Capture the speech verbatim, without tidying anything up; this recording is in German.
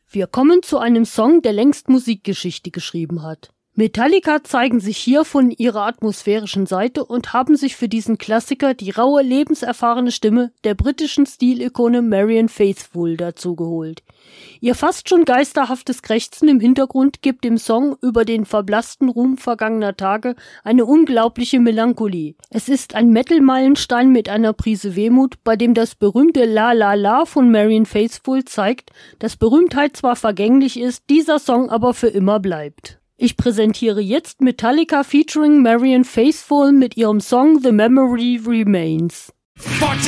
Wir kommen zu einem Song, der längst Musikgeschichte geschrieben hat. Metallica zeigen sich hier von ihrer atmosphärischen Seite und haben sich für diesen Klassiker die raue, lebenserfahrene Stimme der britischen Stilikone Marianne Faithfull dazu geholt. Ihr fast schon geisterhaftes Krächzen im Hintergrund gibt dem Song über den verblassten Ruhm vergangener Tage eine unglaubliche Melancholie. Es ist ein Metal-Meilenstein mit einer Prise Wehmut, bei dem das berühmte La La La von Marianne Faithfull zeigt, dass Berühmtheit zwar vergänglich ist, dieser Song aber für immer bleibt. Ich präsentiere jetzt Metallica featuring Marianne Faithfull mit ihrem Song The Memory Remains. fourteen